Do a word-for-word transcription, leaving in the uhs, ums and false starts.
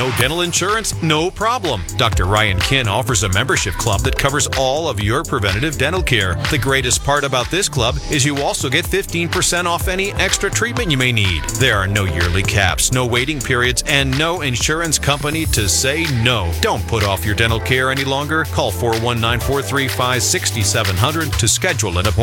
No dental insurance? No problem. Doctor Ryan Kinn offers a membership club that covers all of your preventative dental care. The greatest part about this club is you also get fifteen percent off any extra treatment you may need. There are no yearly caps, no waiting periods, and no insurance company to say no. Don't put off your dental care any longer. Call four one nine, four three five, six seven zero zero to schedule an appointment.